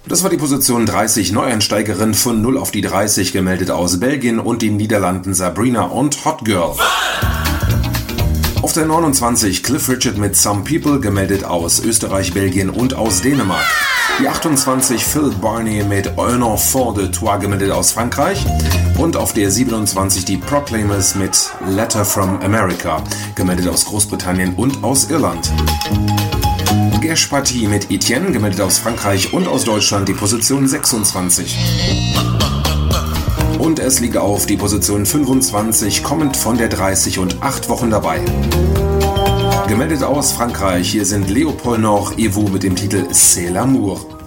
Das war die Position 30, Neueinsteigerin von 0 auf die 30, gemeldet aus Belgien und den Niederlanden Sabrina und Hot Girl. Auf der 29 Cliff Richard mit Some People, gemeldet aus Österreich, Belgien und aus Dänemark. Die 28 Phil Barney mit Un Enfant de Toi, gemeldet aus Frankreich. Und auf der 27 die Proclaimers mit Letter from America, gemeldet aus Großbritannien und aus Irland. Gesh Party mit Etienne, gemeldet aus Frankreich und aus Deutschland, die Position 26. Und es liegt auf die Position 25, kommend von der 30 und 8 Wochen dabei. Gemeldet aus Frankreich, hier sind Léopold Nord et vous mit dem Titel C'est l'amour.